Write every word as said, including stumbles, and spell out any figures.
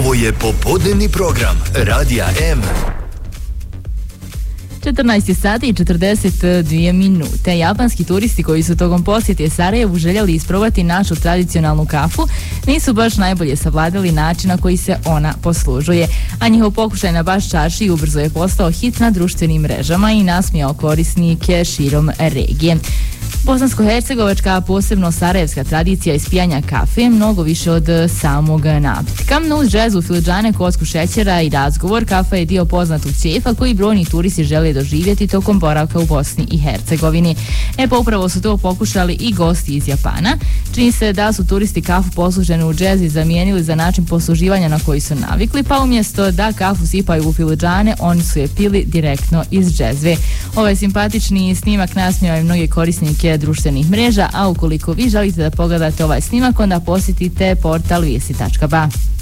Ovo je popodnevni program Radija M. četrnaest sati i četrdeset dvije minute. Japanski turisti koji su tokom posjete Sarajevu željeli isprobati našu tradicionalnu kafu nisu baš najbolje savladali način na koji se ona poslužuje, a njihov pokušaj na baš čaršiji ubrzo je postao hit na društvenim mrežama i nasmijao korisnike širom regije. Bosansko-hercegovačka, posebno sarajevska tradicija ispijanja kafe je mnogo više od samog napitka. No uz džezu, filiđane, kocku šećera i razgovor, kafa je dio poznatog ćefa koji brojni turisti žele doživjeti tokom boravka u Bosni i Hercegovini. E pa upravo su to pokušali i gosti iz Japana. Čini se da su turisti kafu posluženu u džezi zamijenili za način posluživanja na koji su navikli, pa umjesto da kafu sipaju u filiđane, oni su je pili direktno iz džezve. Ovaj simpatični snimak nasmijao je mnoge korisnike društvenih mreža, a ukoliko vi želite da pogledate ovaj snimak, onda posjetite portal vijesti tačka ba.